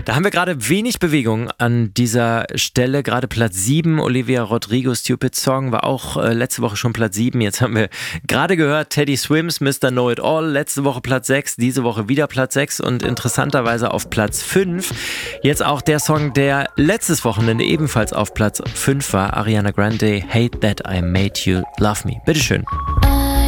Da haben wir gerade wenig Bewegung an dieser Stelle. Gerade Platz 7, Olivia Rodrigo, Stupid Song, war auch letzte Woche schon Platz 7. Jetzt haben wir gerade gehört, Teddy Swims, Mr. Know It All, letzte Woche Platz 6, diese Woche wieder Platz 6 und interessanterweise auf Platz 5. Jetzt auch der Song, der letztes Wochenende ebenfalls auf Platz 5 war, Ariana Grande, Hate That I Made You Love Me. Bitteschön.